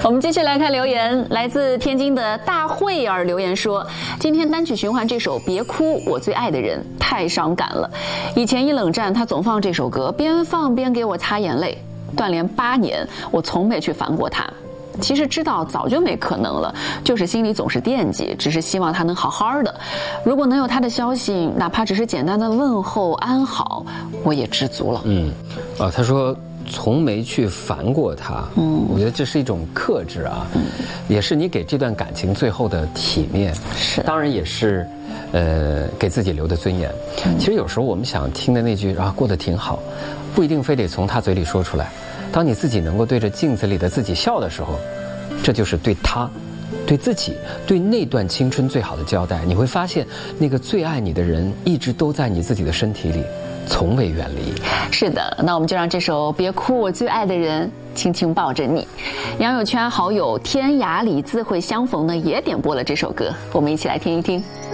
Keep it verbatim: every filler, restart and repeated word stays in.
我们继续来看留言，来自天津的大慧儿留言说，今天单曲循环这首《别哭，我最爱的人》太伤感了。以前一冷战，他总放这首歌，边放边给我擦眼泪。断联八年，我从没去烦过他。其实知道早就没可能了，就是心里总是惦记，只是希望他能好好的。如果能有他的消息，哪怕只是简单的问候安好，我也知足了。 嗯，啊，他说从没去烦过他。嗯，我觉得这是一种克制啊，嗯，也是你给这段感情最后的体面。 是， 当然也是，呃，给自己留的尊严。嗯，其实有时候我们想听的那句啊，过得挺好，不一定非得从他嘴里说出来。当你自己能够对着镜子里的自己笑的时候，这就是对他、对自己、对那段青春最好的交代。你会发现，那个最爱你的人一直都在你自己的身体里，从未远离。 是的，那我们就让这首《别哭，我最爱的人》轻轻抱着你。杨友圈好友天涯里自会相逢呢，也点播了这首歌，我们一起来听一听。